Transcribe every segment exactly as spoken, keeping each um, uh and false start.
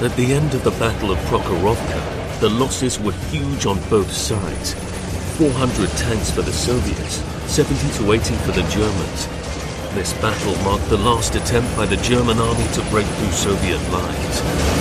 At the end of the Battle of Prokhorovka, the losses were huge on both sides. four hundred tanks for the Soviets, seventy to eighty for the Germans. This battle marked the last attempt by the German army to break through Soviet lines.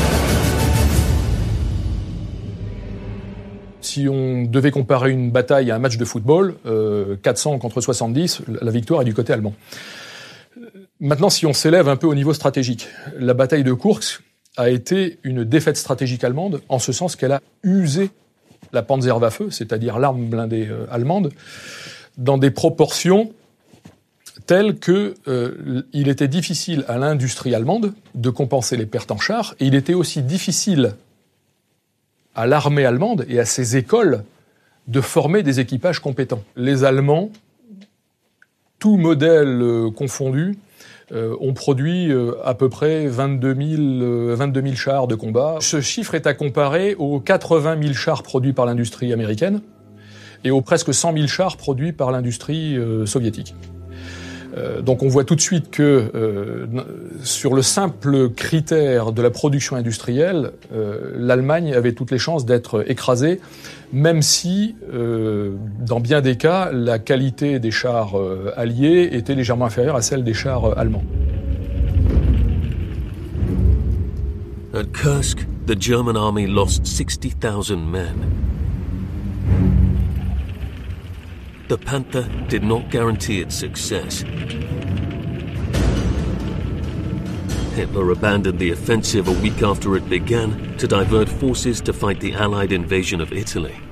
Si on devait comparer une bataille à un match de football, euh, quatre cents contre soixante-dix, la victoire est du côté allemand. Maintenant, si on s'élève un peu au niveau stratégique, la bataille de Kursk a été une défaite stratégique allemande, en ce sens qu'elle a usé la Panzerwaffe, c'est-à-dire l'arme blindée euh, allemande, dans des proportions telles que euh, il était difficile à l'industrie allemande de compenser les pertes en chars, et il était aussi difficile à l'armée allemande et à ses écoles de former des équipages compétents. Les Allemands, tous modèles euh, confondus, euh, ont produit euh, à peu près vingt-deux mille chars de combat. Ce chiffre est à comparer aux quatre-vingt mille chars produits par l'industrie américaine et aux presque cent mille chars produits par l'industrie euh, soviétique. Euh, donc on voit tout de suite que euh, sur le simple critère de la production industrielle, euh, l'Allemagne avait toutes les chances d'être écrasée, même si, euh, dans bien des cas, la qualité des chars euh, alliés était légèrement inférieure à celle des chars euh, allemands. At Kursk, the German army lost sixty thousand men. The Panther did not guarantee its success. Hitler abandoned the offensive a week after it began to divert forces to fight the Allied invasion of Italy.